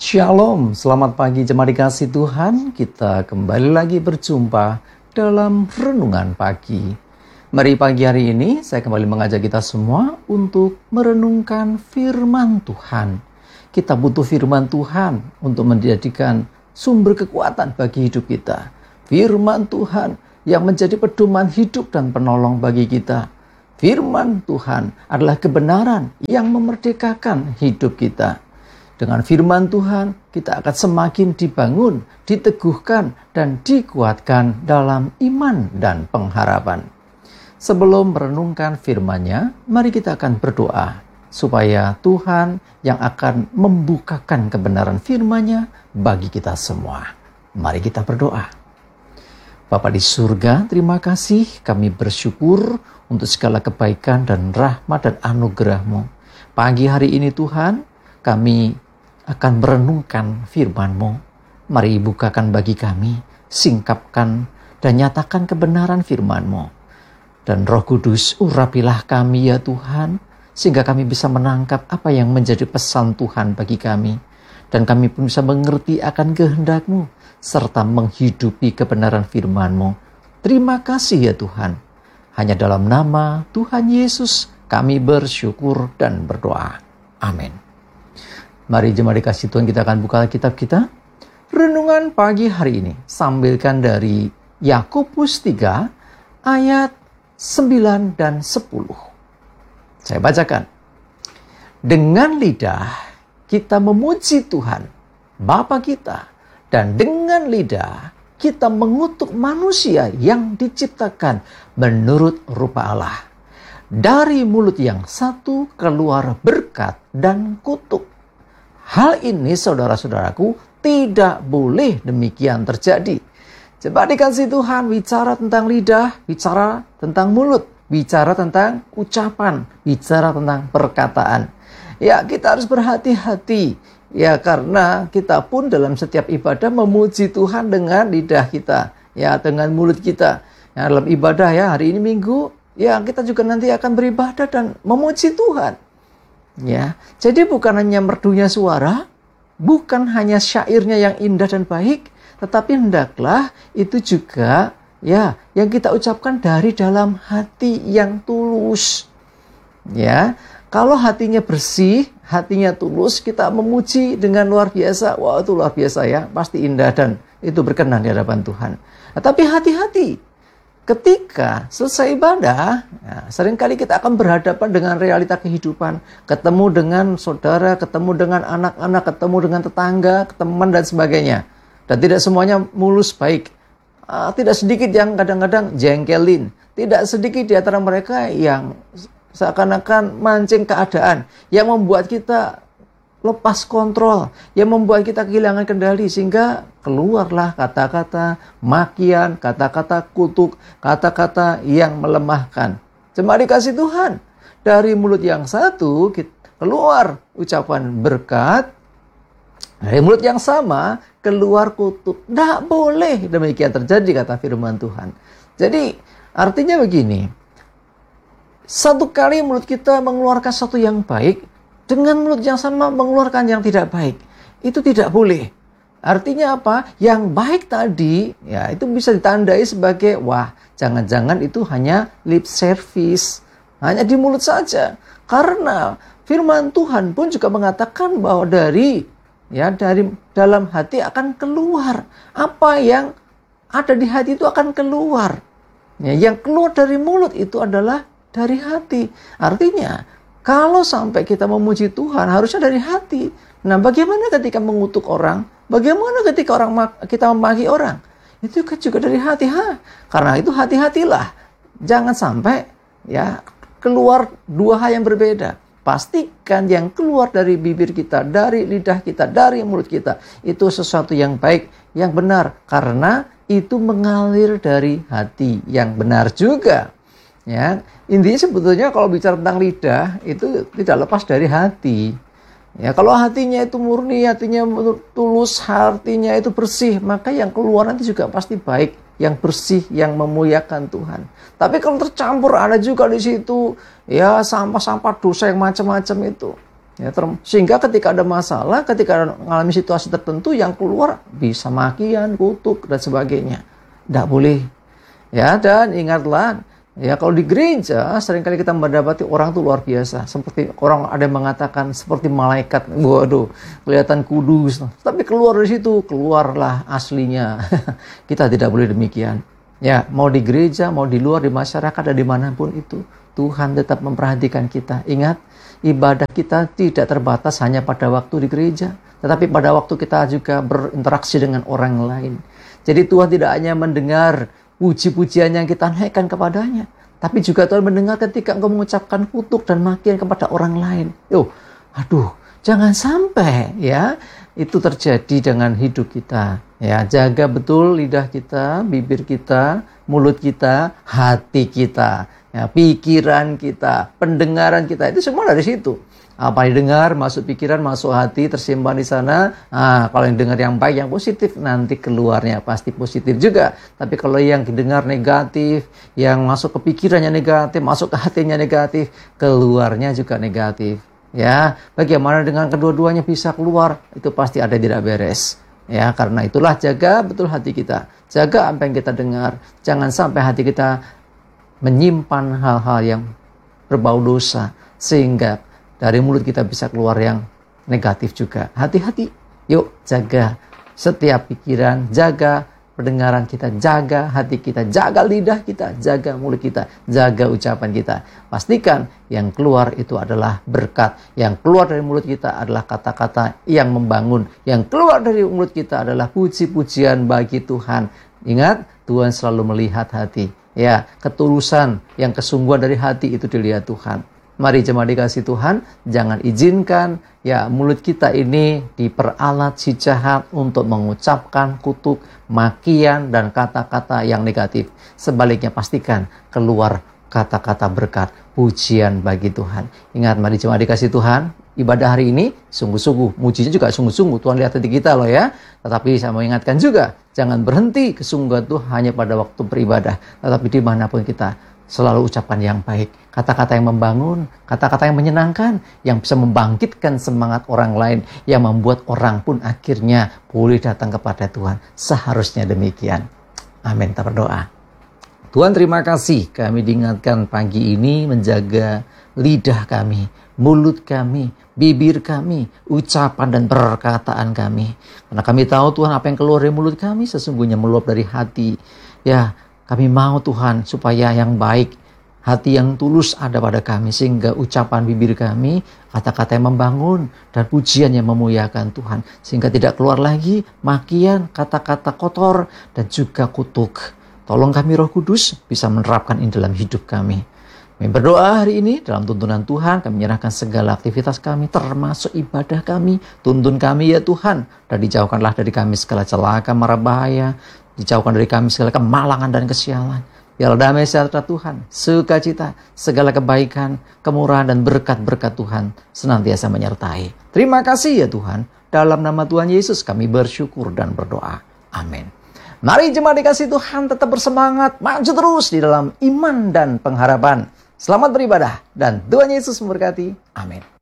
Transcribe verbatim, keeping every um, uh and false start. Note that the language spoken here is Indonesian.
Shalom, selamat pagi jemaat dikasih Tuhan. Kita kembali lagi berjumpa dalam renungan pagi. Mari pagi hari ini saya kembali mengajak kita semua untuk merenungkan firman Tuhan. Kita butuh firman Tuhan untuk menjadikan sumber kekuatan bagi hidup kita. Firman Tuhan yang menjadi pedoman hidup dan penolong bagi kita. Firman Tuhan adalah kebenaran yang memerdekakan hidup kita. Dengan firman Tuhan, kita akan semakin dibangun, diteguhkan, dan dikuatkan dalam iman dan pengharapan. Sebelum merenungkan firman-Nya, mari kita akan berdoa, supaya Tuhan yang akan membukakan kebenaran firman-Nya bagi kita semua. Mari kita berdoa. Bapa di surga, terima kasih, kami bersyukur untuk segala kebaikan dan rahmat dan anugerah-Mu. Pagi hari ini Tuhan, kami akan merenungkan firman-Mu. Mari bukakan bagi kami, singkapkan dan nyatakan kebenaran firman-Mu. Dan Roh Kudus, urapilah kami ya Tuhan, sehingga kami bisa menangkap apa yang menjadi pesan Tuhan bagi kami. Dan kami pun bisa mengerti akan kehendak-Mu, serta menghidupi kebenaran firman-Mu. Terima kasih ya Tuhan. Hanya dalam nama Tuhan Yesus kami bersyukur dan berdoa. Amin. Mari jemaat dikasih Tuhan, kita akan buka kitab kita. Renungan pagi hari ini sambilkan dari Yakobus tiga ayat sembilan dan sepuluh. Saya bacakan. Dengan lidah kita memuji Tuhan, Bapa kita, dan dengan lidah kita mengutuk manusia yang diciptakan menurut rupa Allah. Dari mulut yang satu keluar berkat dan kutuk. Hal ini saudara-saudaraku tidak boleh demikian terjadi. Coba dikasih Tuhan bicara tentang lidah, bicara tentang mulut, bicara tentang ucapan, bicara tentang perkataan. Ya, kita harus berhati-hati. Ya, karena kita pun dalam setiap ibadah memuji Tuhan dengan lidah kita, ya, dengan mulut kita. Ya, dalam ibadah ya, hari ini Minggu, ya kita juga nanti akan beribadah dan memuji Tuhan. Ya, jadi bukan hanya merdunya suara, bukan hanya syairnya yang indah dan baik, tetapi hendaklah itu juga ya yang kita ucapkan dari dalam hati yang tulus. Ya, kalau hatinya bersih, hatinya tulus, kita memuji dengan luar biasa. Wah, itu luar biasa ya, pasti indah dan itu berkenan di hadapan Tuhan. Nah, tapi hati-hati. Ketika selesai ibadah, ya, seringkali kita akan berhadapan dengan realita kehidupan. Ketemu dengan saudara, ketemu dengan anak-anak, ketemu dengan tetangga, teman dan sebagainya. Dan tidak semuanya mulus baik. Uh, tidak sedikit yang kadang-kadang jengkelin. Tidak sedikit di antara mereka yang seakan-akan mancing keadaan. Yang membuat kita lepas kontrol, yang membuat kita kehilangan kendali, sehingga keluarlah kata-kata makian, kata-kata kutuk, kata-kata yang melemahkan. Jemaat dikasih Tuhan, dari mulut yang satu keluar ucapan berkat, dari mulut yang sama keluar kutuk. Tidak boleh demikian terjadi, kata firman Tuhan. Jadi artinya begini, satu kali mulut kita mengeluarkan sesuatu yang baik, dengan mulut yang sama mengeluarkan yang tidak baik. Itu tidak boleh. Artinya apa? Yang baik tadi, ya itu bisa ditandai sebagai, wah, jangan-jangan itu hanya lip service. Hanya di mulut saja. Karena firman Tuhan pun juga mengatakan bahwa dari, ya dari dalam hati akan keluar. Apa yang ada di hati itu akan keluar. Ya, yang keluar dari mulut itu adalah dari hati. Artinya, kalau sampai kita memuji Tuhan, harusnya dari hati. Nah, bagaimana ketika mengutuk orang? Bagaimana ketika orang kita memaki orang? Itu kan juga dari hati. Ha? Karena itu hati-hatilah. Jangan sampai ya keluar dua hal yang berbeda. Pastikan yang keluar dari bibir kita, dari lidah kita, dari mulut kita, itu sesuatu yang baik, yang benar. Karena itu mengalir dari hati yang benar juga. Ya, intinya sebetulnya kalau bicara tentang lidah itu tidak lepas dari hati. Ya, kalau hatinya itu murni, hatinya tulus, hatinya itu bersih, maka yang keluar nanti juga pasti baik, yang bersih, yang memuliakan Tuhan. Tapi kalau tercampur ada juga di situ ya sampah-sampah dosa yang macam-macam itu. Ya, sehingga ketika ada masalah, ketika mengalami situasi tertentu, yang keluar bisa makian, kutuk, dan sebagainya. Tidak boleh. Ya, dan ingatlah, ya kalau di gereja seringkali kita mendapati orang tuh luar biasa. Seperti orang ada yang mengatakan seperti malaikat. Waduh, kelihatan kudus. Tapi keluar dari situ, keluarlah aslinya. Kita tidak boleh demikian. Ya, mau di gereja, mau di luar, di masyarakat, dan dimanapun itu, Tuhan tetap memperhatikan kita. Ingat, ibadah kita tidak terbatas hanya pada waktu di gereja, tetapi pada waktu kita juga berinteraksi dengan orang lain. Jadi Tuhan tidak hanya mendengar puji-pujian yang kita naikkan kepadanya, tapi juga Tuhan mendengar ketika engkau mengucapkan kutuk dan makian kepada orang lain. Yo, aduh, jangan sampai ya itu terjadi dengan hidup kita. Ya, jaga betul lidah kita, bibir kita, mulut kita, hati kita, ya, pikiran kita, pendengaran kita, itu semua dari situ. Apa yang didengar, masuk pikiran, masuk hati, tersimpan di sana. Nah, kalau yang dengar yang baik, yang positif, nanti keluarnya pasti positif juga. Tapi kalau yang didengar negatif, yang masuk ke pikirannya negatif, masuk ke hatinya negatif, keluarnya juga negatif. Ya, bagaimana dengan kedua-duanya bisa keluar? Itu pasti ada tidak beres. Ya, karena itulah jaga betul hati kita. Jaga apa yang kita dengar. Jangan sampai hati kita menyimpan hal-hal yang berbau dosa, sehingga dari mulut kita bisa keluar yang negatif juga. Hati-hati. Yuk, jaga setiap pikiran, jaga pendengaran kita, jaga hati kita, jaga lidah kita, jaga mulut kita, jaga ucapan kita. Pastikan yang keluar itu adalah berkat. Yang keluar dari mulut kita adalah kata-kata yang membangun. Yang keluar dari mulut kita adalah puji-pujian bagi Tuhan. Ingat, Tuhan selalu melihat hati. Ya, ketulusan yang kesungguhan dari hati itu dilihat Tuhan. Mari jemaat dikasih Tuhan, jangan izinkan ya mulut kita ini diperalat si jahat untuk mengucapkan kutuk, makian, dan kata-kata yang negatif. Sebaliknya pastikan keluar kata-kata berkat, pujian bagi Tuhan. Ingat, mari jemaat dikasih Tuhan, ibadah hari ini sungguh-sungguh, mujinya juga sungguh-sungguh. Tuhan lihat hati kita loh ya. Tetapi saya mau ingatkan juga, jangan berhenti kesungguhan itu hanya pada waktu beribadah. Tetapi dimanapun kita, selalu ucapan yang baik, kata-kata yang membangun, kata-kata yang menyenangkan, yang bisa membangkitkan semangat orang lain, yang membuat orang pun akhirnya boleh datang kepada Tuhan. Seharusnya demikian. Amin. Kita berdoa. Tuhan, terima kasih kami diingatkan pagi ini menjaga lidah kami, mulut kami, bibir kami, ucapan dan perkataan kami. Karena kami tahu Tuhan, apa yang keluar dari mulut kami sesungguhnya meluap dari hati. Ya, kami mau Tuhan supaya yang baik, hati yang tulus ada pada kami, sehingga ucapan bibir kami, kata-kata yang membangun, dan pujian yang memuliakan Tuhan. Sehingga tidak keluar lagi makian, kata-kata kotor, dan juga kutuk. Tolong kami Roh Kudus bisa menerapkan ini dalam hidup kami. Kami berdoa hari ini dalam tuntunan Tuhan, kami menyerahkan segala aktivitas kami, termasuk ibadah kami. Tuntun kami ya Tuhan, dan dijauhkanlah dari kami segala celaka, mara bahaya. Dijauhkan dari kami segala kemalangan dan kesialan. Biarlah damai sejahtera Tuhan, sukacita, segala kebaikan, kemurahan dan berkat-berkat Tuhan senantiasa menyertai. Terima kasih ya Tuhan. Dalam nama Tuhan Yesus kami bersyukur dan berdoa. Amin. Mari jemaat dikasih Tuhan tetap bersemangat, maju terus di dalam iman dan pengharapan. Selamat beribadah dan Tuhan Yesus memberkati. Amin.